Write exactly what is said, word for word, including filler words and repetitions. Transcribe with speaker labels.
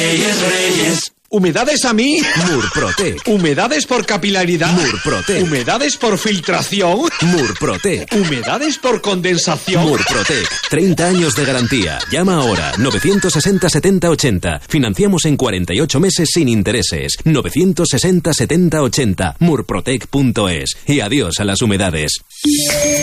Speaker 1: Reyes, Reyes.
Speaker 2: ¿Humedades a mí?
Speaker 3: Murprotec.
Speaker 2: ¿Humedades por capilaridad?
Speaker 3: Murprotec.
Speaker 2: ¿Humedades por filtración?
Speaker 3: Murprotec.
Speaker 2: ¿Humedades por condensación?
Speaker 3: Murprotec. treinta años de garantía. Llama ahora. novecientos sesenta setenta ochenta. Financiamos en cuarenta y ocho meses sin intereses. novecientos sesenta setenta ochenta. murprotec punto es. Y adiós a las humedades.